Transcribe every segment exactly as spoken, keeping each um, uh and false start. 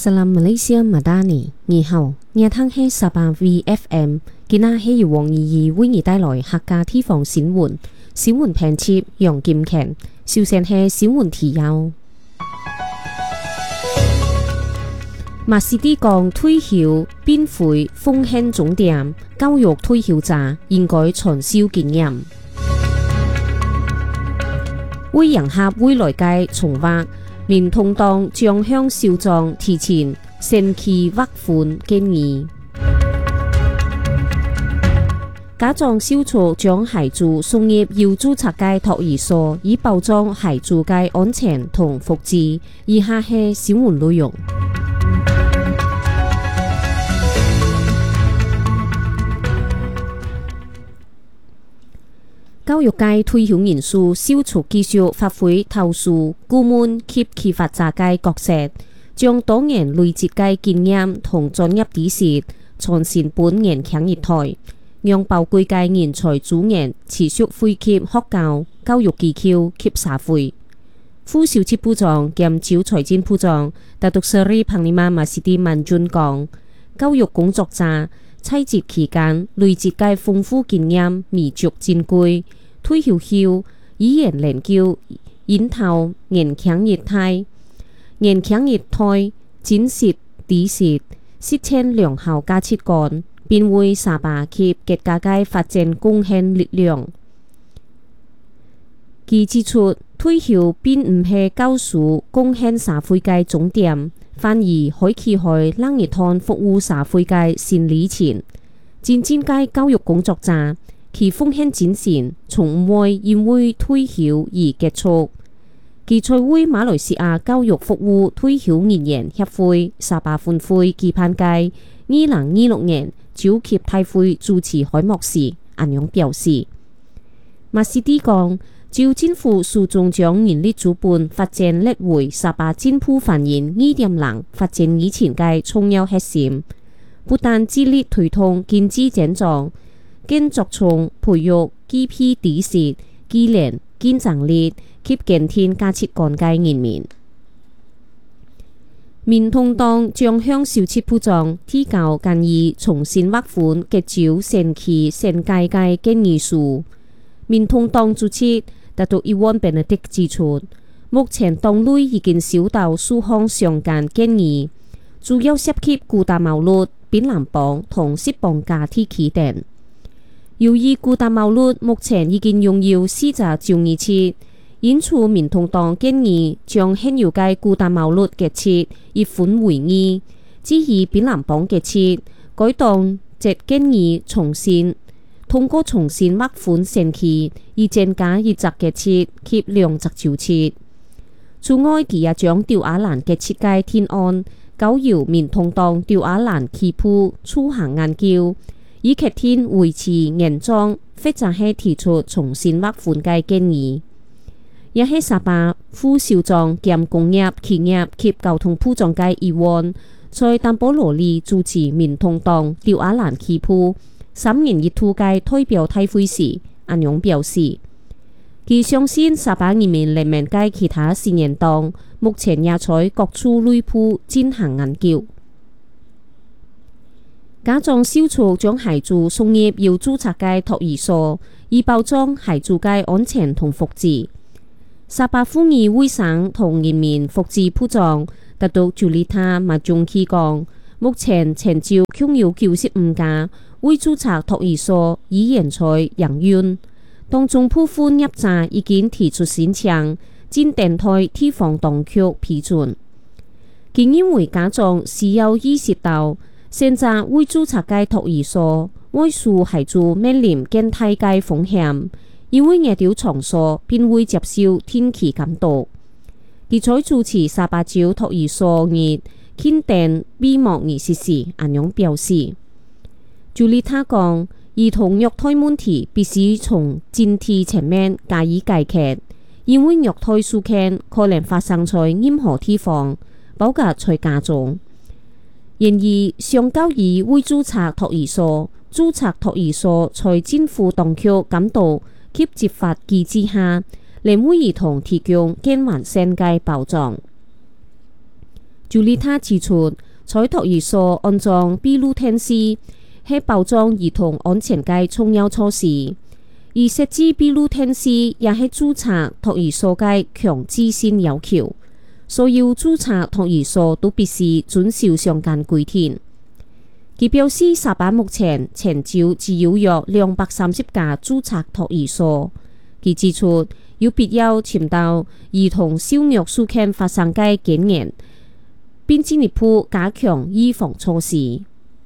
Salam Malaysia Madani， 你好，夜聽係十八 V F M， 今日係由黃怡怡為你帶來客家地方新聞，新聞編輯楊金強，首先係新聞提要。馬士底講退休變回風險重點，教育退休者應該傳授經驗。為迎合未來嘅重劃，民通黨將向少壯提前升期劃款建議。家長小組將孩子送入要註冊嘅托兒所，以保障孩子嘅安全同福祉。以下係新聞內容。教育界退休人士小組繼續發揮投訴顧問及啟發者嘅角色，將多年累積嘅經驗同專業知識傳承本年輕一代，讓寶貴嘅人才資源持續惠及學校、教育機構及社會。副少級部長兼招財政部長大督斯里彭利瑪馬士底文俊講，教育工作者在職期間累積嘅豐富經驗彌足珍貴，退休後依然研究引導年輕一代，年輕一代展示知識，實踐良好價值觀，並為沙巴及國家嘅發展貢獻力量。佢指出，退休並唔係教書貢獻社會嘅終點，反而可以係另一趟服務社會嘅新里程。真正嘅教育工作者，其奉獻精神從唔會因為退休而結束。佢在為馬來西亞教育服務退休人員協會沙巴分會舉辦嘅二零二六年召集大會主持開幕時，安樣表示：馬士底講，照政府書中將人力資本發展列為沙巴進步繁榮二點零發展以前嘅重要核心，不但致力推動經濟增長，更着重培育基礎知識、技能、競爭力及健全價值觀嘅人民。民通黨將向少級部長提交建議，重新劃款結招升期升階嘅建議書。民通黨主席大督伊萬本迪指出，目前黨內已經收到數項相關建議，主要涉及古達茅率、檳榔幫同釋放假期期等。由於古達茅率目前已經擁有四隻就業期，因此民通黨建議將現有嘅古達茅率結設一款為二，至於檳榔幫結設，該黨則建議重新通過重新劃款升期，以增加一隻結設及兩隻就設。此外，佢也將吊瓦蘭結設嘅提案交由民通黨吊瓦蘭旗部進行研究，以決定維持原狀，或者係提出重新劃款嘅建議。也係沙巴副少壯兼工業企業及交通部長嘅議員，在淡波羅里主持民通黨吊瓦蘭旗部三年一度嘅代表大會時，安樣表示，佢相信沙巴人民聯盟嘅其他成員黨目前也在各處內部進行研究。家長小組將孩子送入要註冊嘅托兒所，以保障孩子嘅安全同福祉。沙巴婦女衛生同人民福祉部長大督朱莉塔馬中基講，目前全招共有九十五家未註冊托兒所以人才營運，當中部分業者已經提出申請，正等待地方當局批准。佢認為家長需要意識到，現在未註冊嘅托兒所會使孩子面臨更大嘅風險，因為呢條場所並會接受天氣監督。佢在主持沙巴州托兒所日肯定閉幕儀式時，安樣表示：朱莉塔講，兒童虐待問題必須從整體層面加以解決，因為虐待事件可能發生在任何地方，包括在家中。然而，相較於未註冊托兒所，註冊托兒所在政府當局監督及執法機制下，能為兒童提供更完善嘅保障。 朱利塔指出，在托兒所安裝閉路電視係保障兒童安全嘅重要措施，而設置閉路電視也係註冊托兒所嘅強制性要求，所有註冊托兒所都必須遵守相關規定。佢表示，沙巴目前全州只有約兩百三十家註冊托兒所。佢指出，有必要尋找兒童受虐事件發生嘅經驗，並進一步加強預防措施。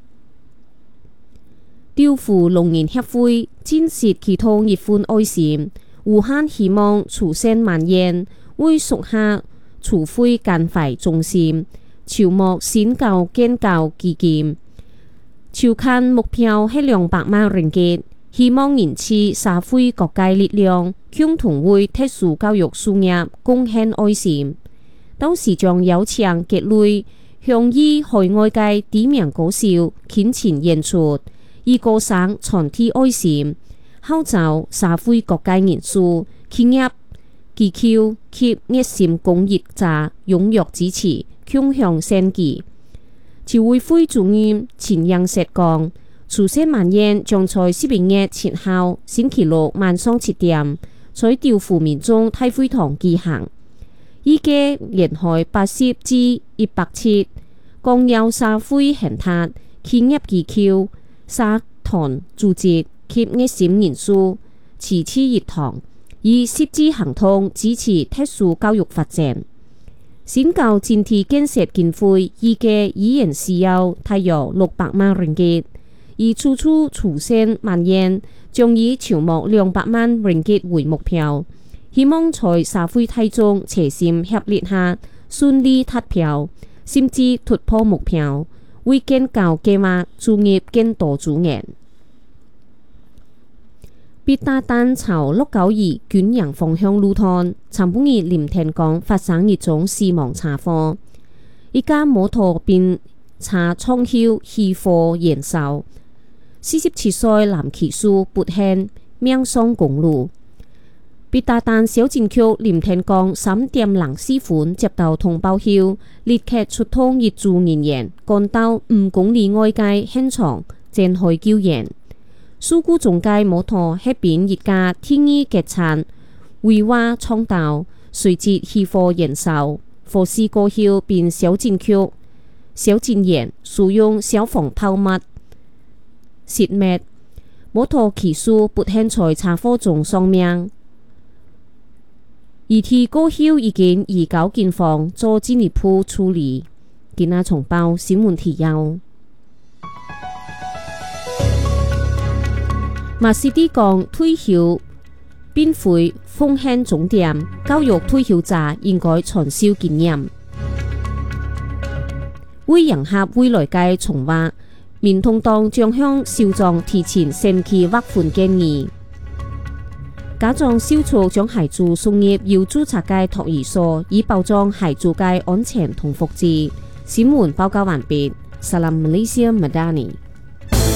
調布農業協會展示其中一份愛心，無限希望慈善萬元為屬下儲灰關懷中心籌募新教建教基金，籌款目標係兩百萬ringgit吉，希望引起社會各界力量共同為特殊教育事業貢獻愛心。到時將邀請各類向以海外嘅知名歌手傾情演出，以歌聲傳遞愛心，號召社會各界人士、企業、機構及熱心公益者踴躍支持，共享獻技。籌委會主任錢英石講，慈善晚宴將在十一月七號星期六晚上七點，在調布民眾大會堂舉行。依家沿海八十至一百七，共有社會賢達、企業機構、社團組織及熱心人士持之以恆，以實際行動支持特殊教育發展。新教整體建設經費依家依然需要大約六百萬ringgit吉，而初初慈善晚宴將以籌募兩百萬ringgit吉為目標，希望在社會大眾齊心協力下順利達標，甚至突破目標，為建教計劃注入更多資源。必打丹朝六九二軍營方向路段，尋半日林田港發生一宗死亡車禍，一架摩托並車撞後起火燃燒，四十七歲男騎手不幸命喪公路。必打丹小鎮區林田港三點零四分接到通報後，立刻出動一組人員趕到五公里外嘅現場展開救援。事故中嘅摩托係邊一架天衣極殘違劃衝到，隨即起火燃燒。火勢過後，並小鎮區小鎮員使用消防泡沫熄滅。摩托騎手不幸在車禍中喪命。遺體過後已經移交警方做進一步處理。今日重報新聞提要。馬斯蒂講退休並非風險重點，教育退休者應該傳授經驗。為迎合未來嘅重劃，民眾黨將向少壯提前升期劃分建議。家長少數將孩子送入要註冊嘅托兒所，以保障孩子嘅安全同福祉。新聞報告完畢。Salam Malaysia Madani。